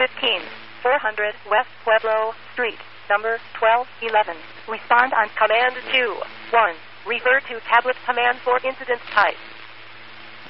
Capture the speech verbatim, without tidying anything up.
fifteen, four hundred West Pueblo Street, number twelve eleven. Respond on Command two. one. Refer to tablet command for incident type.